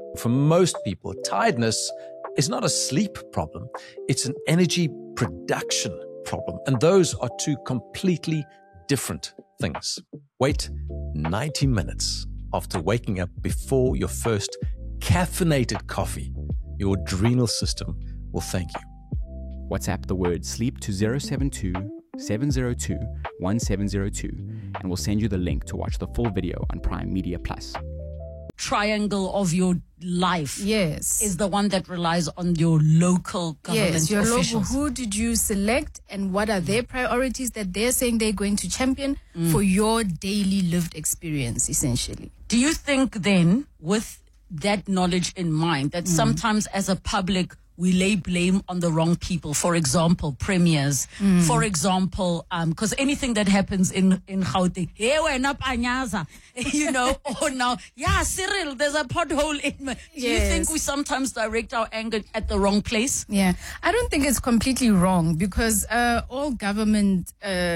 For most people, tiredness is not a sleep problem. It's an energy production problem. And those are two completely different things. Wait 90 minutes after waking up before your first caffeinated coffee. Your adrenal system will thank you. WhatsApp the word sleep to 072 702 1702 and we'll send you the link to watch the full video on Prime Media Plus. Triangle of your life, yes, is the one that relies on your local government yes, your officials. Local, who did you select and what are their priorities that they're saying they're going to champion for your daily lived experience, essentially. Do you think then, with that knowledge in mind, that sometimes as a public we lay blame on the wrong people? For example, premiers. For example, because anything that happens in Gauteng, hey, we're not Panyaza, you know, or now, yeah, Cyril, there's a pothole in my. Do you think we sometimes direct our anger at the wrong place? Yeah, I don't think it's completely wrong because all government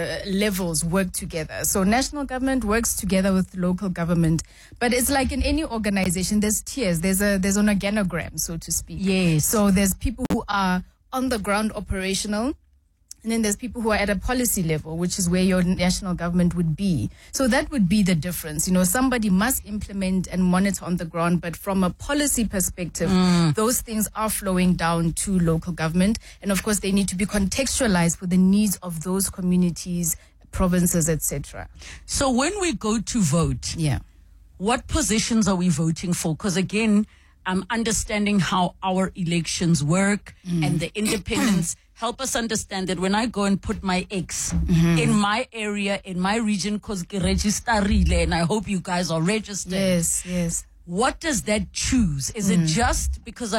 levels work together. So national government works together with local government, but it's like in any organization, there's tiers. There's an organogram, so to speak. Yes. So there's people who are on the ground operational, and then there's people who are at a policy level, which is where your national government would be. So that would be the difference. You know, somebody must implement and monitor on the ground, but from a policy perspective, those things are flowing down to local government. And of course, they need to be contextualized for the needs of those communities, provinces, etc. So when we go to vote, what positions are we voting for? Because again, understanding how our elections work and the independents help us understand that when I go and put my X in my area, in my region, because register and I hope you guys are registered. Yes. What does that choose? Is it just because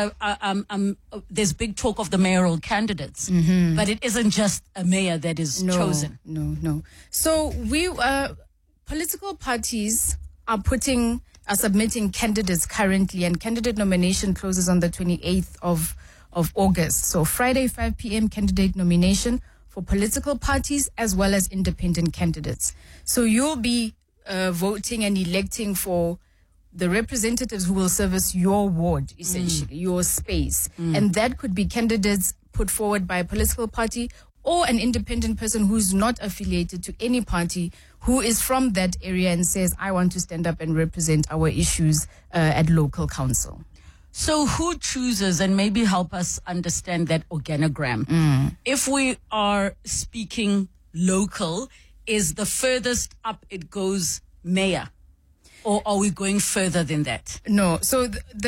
there's big talk of the mayoral candidates, but it isn't just a mayor that is chosen? No. So we political parties are submitting candidates currently, and candidate nomination closes on the 28th of August. So Friday, 5 p.m. candidate nomination for political parties as well as independent candidates. So you'll be voting and electing for the representatives who will service your ward, essentially, your space. And that could be candidates put forward by a political party or an independent person who's not affiliated to any party, who is from that area and says, I want to stand up and represent our issues at local council. So who chooses, and maybe help us understand that organogram? If we are speaking local, is the furthest up it goes mayor? Or are we going further than that? No. So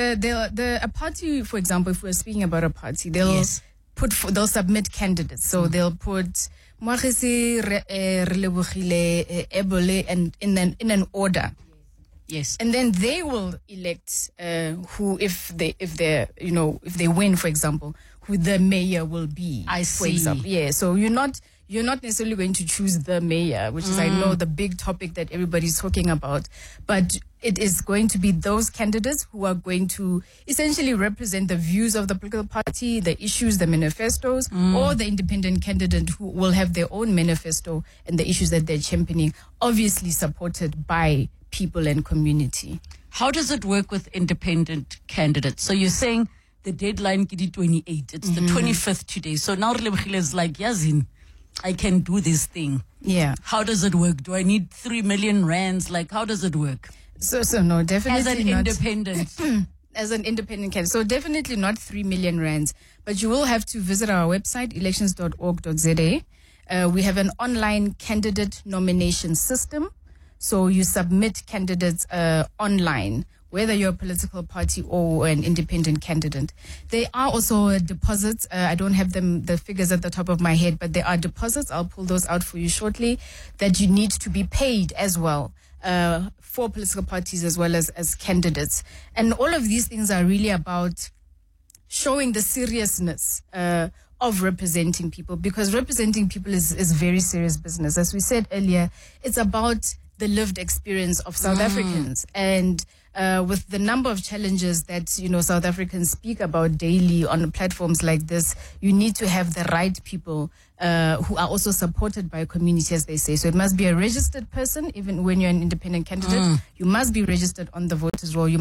a party, for example, if we're speaking about a party, they'll submit candidates. So they'll put Mwagisi, Relebogile, Ebole, and in an order. Yes. And then they will elect who, if they win, for example, who the mayor will be. I see. For example. Yeah. So you're not necessarily going to choose the mayor, which is, I know, the big topic that everybody's talking about, but it is going to be those candidates who are going to essentially represent the views of the political party, the issues, the manifestos, or the independent candidate who will have their own manifesto and the issues that they're championing, obviously supported by people and community. How does it work with independent candidates? So you're saying the deadline is the 28th. It's the 25th today. So now Relebogile is like, Yazin, I can do this thing. Yeah. How does it work? Do I need 3 million rands? Like, how does it work? So no, definitely as an not. Independent. As an independent candidate. So definitely not 3 million rands. But you will have to visit our website, elections.org.za. We have an online candidate nomination system. So you submit candidates online, whether you're a political party or an independent candidate. There are also deposits. I don't have the figures at the top of my head, but there are deposits. I'll pull those out for you shortly, that you need to be paid as well for political parties as well as candidates. And all of these things are really about showing the seriousness of representing people, because representing people is very serious business. As we said earlier, it's about the lived experience of South Africans. And with the number of challenges that, South Africans speak about daily on platforms like this, you need to have the right people who are also supported by a community, as they say. So it must be a registered person, even when you're an independent candidate. You must be registered on the voters roll. You